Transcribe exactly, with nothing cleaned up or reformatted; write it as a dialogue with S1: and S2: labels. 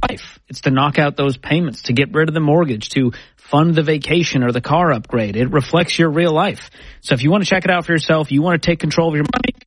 S1: life. It's to knock out those payments, to get rid of the mortgage, to fund the vacation or the car upgrade. It reflects your real life. So if you want to check it out for yourself, you want to take control of your money,